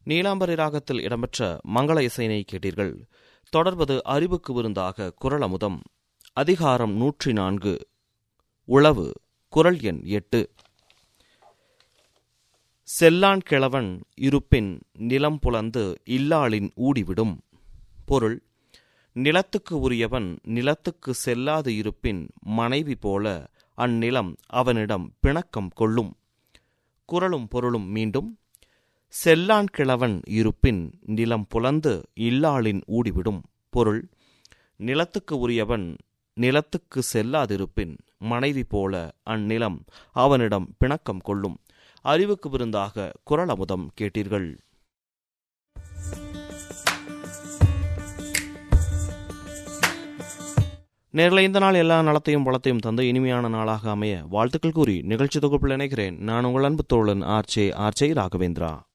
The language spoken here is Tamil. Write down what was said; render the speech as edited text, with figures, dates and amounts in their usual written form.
நீலாம்பரி ராகத்தில் இடம்பெற்ற மங்கள இசையினை கேட்டீர்கள். தொடர்வது அறிவுக்கு விருந்தாக குறள் அமுதம். அதிகாரம் 104 உளவு. குறள் எண் 8. செல்லான் கிழவன் இருப்பின் நிலம் புலந்து இல்லாளின் ஊடிவிடும். பொருள்: நிலத்துக்கு உரியவன் நிலத்துக்கு செல்லாது இருப்பின் மனைவி போல அந்நிலம் அவனிடம் பிணக்கம் கொள்ளும். குறளும் பொருளும் மீண்டும். செல்லான் கிழவன் இருப்பின் நிலம் புலந்து இல்லாளின் ஊடிவிடும். பொருள்: நிலத்துக்கு உரியவன் நிலத்துக்கு செல்லாதிருப்பின் மனைவி போல அந்நிலம் அவனிடம் பிணக்கம் கொள்ளும். அறிவுக்கு விருந்தாக குறள் அமுதம் கேட்டீர்கள். நேர்களை இந்த நாள் எல்லா நலத்தையும் வளத்தையும் தந்து இனிமையான நாளாக அமைய வாழ்த்துக்கள் கூறி நிகழ்ச்சி தொகுப்பில் இணைகிறேன். நான் உங்கள் அன்பு தோழன் ஆர்ச்சே ராகவேந்திரா.